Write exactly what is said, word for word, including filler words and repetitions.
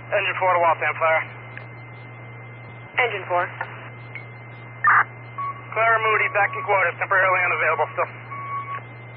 Engine four to Waltham, Clara. Engine four. Clara Moody, back in quarters, temporarily unavailable still.